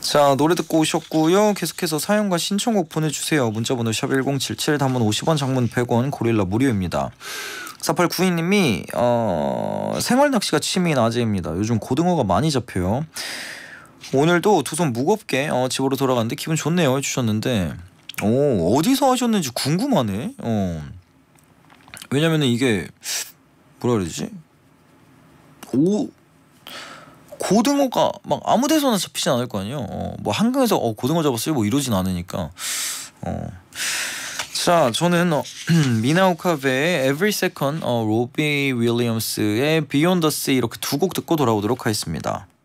자, 노래 듣고 오셨고요. 계속해서 사연과 신청곡 보내주세요. 문자번호 샵1077, 단문 50원, 장문 100원, 고릴라 무료입니다. 4892님이 생활낚시가 취미인 아재입니다. 요즘 고등어가 많이 잡혀요. 오늘도 두 손 무겁게 집으로 돌아갔는데 기분 좋네요 해주셨는데, 어디서 하셨는지 궁금하네. 왜냐면은 이게 뭐라 그러지? 고등어가 막 아무 데서나 잡히진 않을 거 아니에요. 뭐 한강에서 고등어 잡았어요 뭐 이러진 않으니까. 자, 저는 미나 오카베의 Every Second, 로비 윌리엄스의 Beyond the Sea 이렇게 두 곡 듣고 돌아오도록 하겠습니다.